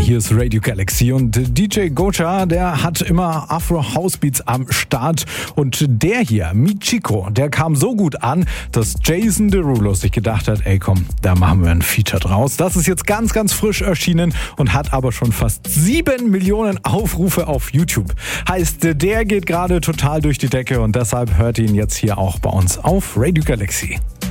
Hier ist Radio Galaxy und DJ Gocha, der hat immer Afro-House-Beats am Start und der hier, Michiko, der kam so gut an, dass Jason Derulo sich gedacht hat, ey komm, da machen wir ein Feature draus. Das ist jetzt ganz, ganz frisch erschienen und hat aber schon fast 7 Millionen Aufrufe auf YouTube. Heißt, der geht gerade total durch die Decke und deshalb hört ihr ihn jetzt hier auch bei uns auf Radio Galaxy.